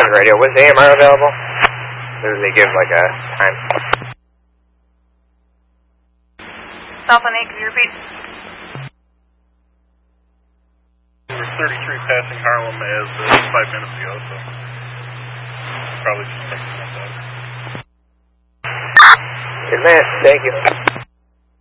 Ground radio. Was AMR available? Or do they give like a time? Southland 8, can you repeat? We were 33 passing Harlem as 5 minutes ago, so probably just taking that out. Good man, thank you.